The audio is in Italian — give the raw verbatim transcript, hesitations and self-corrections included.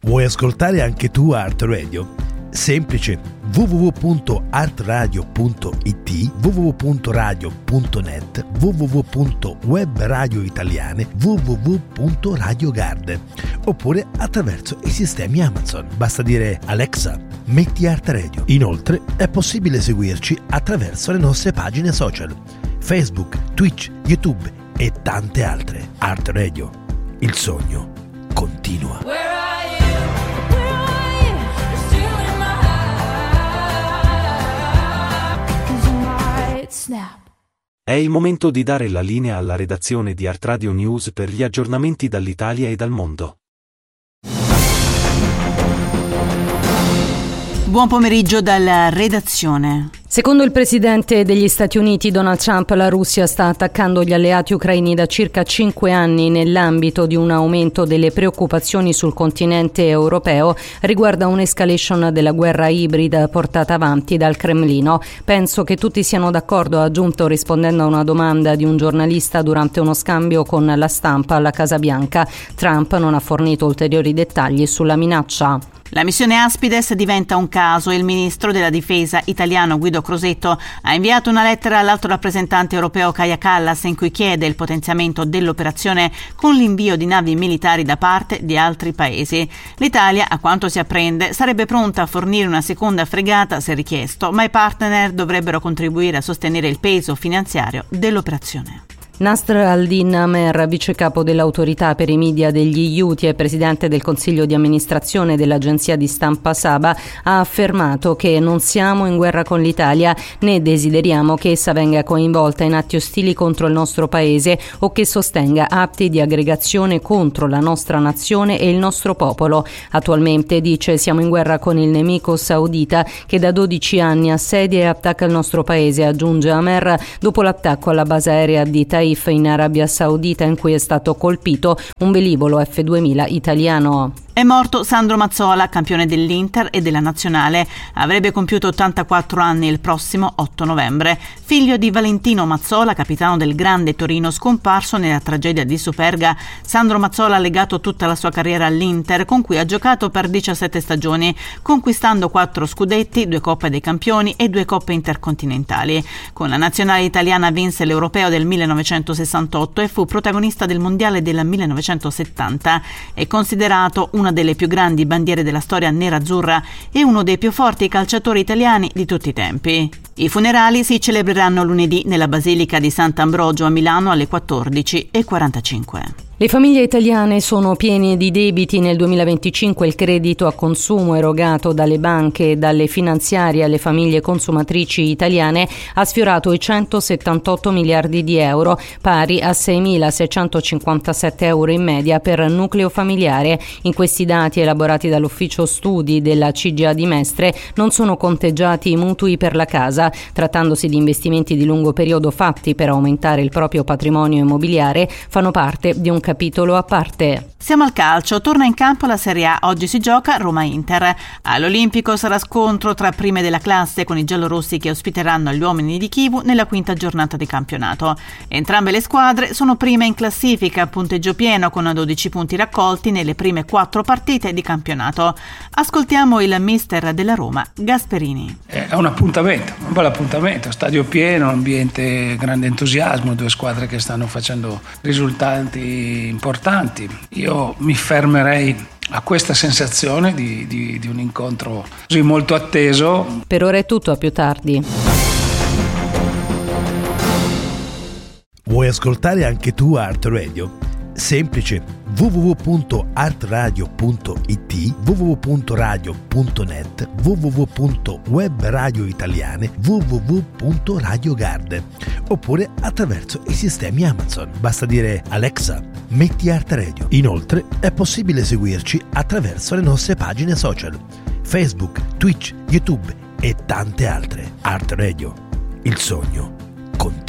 Vuoi ascoltare anche tu Art Radio? Semplice, w w w punto art radio punto i t, w w w punto radio punto net, w w w punto web radio italiane, w w w punto radio garden, oppure attraverso i sistemi Amazon. Basta dire Alexa, metti Art Radio. Inoltre è possibile seguirci attraverso le nostre pagine social, Facebook, Twitch, YouTube e tante altre. Art Radio, il sogno continua. È il momento di dare la linea alla redazione di Art Radio News per gli aggiornamenti dall'Italia e dal mondo. Buon pomeriggio dalla redazione. Secondo il presidente degli Stati Uniti Donald Trump, la Russia sta attaccando gli alleati ucraini da circa cinque anni nell'ambito di un aumento delle preoccupazioni sul continente europeo riguardo a un'escalation della guerra ibrida portata avanti dal Cremlino. Penso che tutti siano d'accordo, ha aggiunto rispondendo a una domanda di un giornalista durante uno scambio con la stampa alla Casa Bianca. Trump non ha fornito ulteriori dettagli sulla minaccia. La missione Aspides diventa un caso e il ministro della difesa italiano Guido Crosetto ha inviato una lettera all'alto rappresentante europeo Kaja Kallas in cui chiede il potenziamento dell'operazione con l'invio di navi militari da parte di altri paesi. L'Italia, a quanto si apprende, sarebbe pronta a fornire una seconda fregata se richiesto, ma i partner dovrebbero contribuire a sostenere il peso finanziario dell'operazione. Nasr al-Din Amer, vice capo dell'autorità per i media degli Houthi e presidente del consiglio di amministrazione dell'agenzia di stampa Saba, ha affermato che non siamo in guerra con l'Italia né desideriamo che essa venga coinvolta in atti ostili contro il nostro paese o che sostenga atti di aggregazione contro la nostra nazione e il nostro popolo. Attualmente, dice, siamo in guerra con il nemico saudita che da dodici anni assedia e attacca il nostro paese, aggiunge Amer, dopo l'attacco alla base aerea di Taif in Arabia Saudita in cui è stato colpito un velivolo F duemila italiano. È morto Sandro Mazzola, campione dell'Inter e della Nazionale. Avrebbe compiuto ottantaquattro anni il prossimo otto novembre. Figlio di Valentino Mazzola, capitano del Grande Torino scomparso nella tragedia di Superga, Sandro Mazzola ha legato tutta la sua carriera all'Inter, con cui ha giocato per diciassette stagioni, conquistando quattro scudetti, due Coppe dei Campioni e due Coppe intercontinentali. Con la Nazionale italiana vinse l'Europeo del millenovecentosessantotto e fu protagonista del Mondiale del millenovecentosettanta. È considerato un una delle più grandi bandiere della storia nerazzurra e uno dei più forti calciatori italiani di tutti i tempi. I funerali si celebreranno lunedì nella Basilica di Sant'Ambrogio a Milano alle quattordici e quarantacinque. Le famiglie italiane sono piene di debiti. Nel duemilaventicinque il credito a consumo erogato dalle banche e dalle finanziarie alle famiglie consumatrici italiane ha sfiorato i centosettantotto miliardi di euro, pari a seimilaseicentocinquantasette euro in media per nucleo familiare. In questi dati elaborati dall'ufficio studi della C G A di Mestre non sono conteggiati i mutui per la casa, trattandosi di investimenti di lungo periodo fatti per aumentare il proprio patrimonio immobiliare, fanno parte di un capitolo a parte. Siamo al calcio, torna in campo la Serie A, oggi si gioca Roma-Inter. All'Olimpico sarà scontro tra prime della classe con i giallorossi che ospiteranno gli uomini di Chivu nella quinta giornata di campionato. Entrambe le squadre sono prime in classifica a punteggio pieno con dodici punti raccolti nelle prime quattro partite di campionato. Ascoltiamo il mister della Roma, Gasperini. È un appuntamento, un bel appuntamento, stadio pieno, ambiente, grande entusiasmo, due squadre che stanno facendo risultati importanti. Io mi fermerei a questa sensazione di, di, di un incontro così molto atteso. Per ora è tutto, a più tardi. Vuoi ascoltare anche tu Art Radio? Semplice, w w w punto art radio punto i t, w w w punto radio punto net, w w w punto web radio italiane, w w w punto radio garden, oppure attraverso i sistemi Amazon. Basta dire Alexa, metti Art Radio. Inoltre è possibile seguirci attraverso le nostre pagine social, Facebook, Twitch, YouTube e tante altre. Art Radio, il sogno